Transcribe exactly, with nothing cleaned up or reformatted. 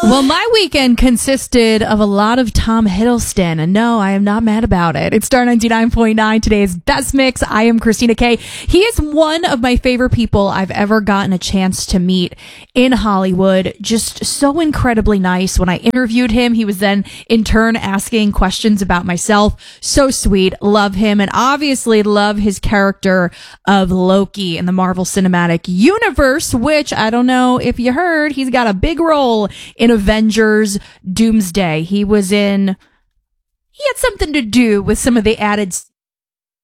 Well, my weekend consisted of a lot of Tom Hiddleston, and no, I am not mad about it. It's Star ninety-nine point nine, today's Best Mix. I am Christina Kay. He is one of my favorite people I've ever gotten a chance to meet in Hollywood. Just so incredibly nice. When I interviewed him, he was then in turn asking questions about myself. So sweet. Love him, and obviously love his character of Loki in the Marvel Cinematic Universe, which I don't know if you heard, he's got a big role in Avengers Doomsday. He was in, he had something to do with some of the added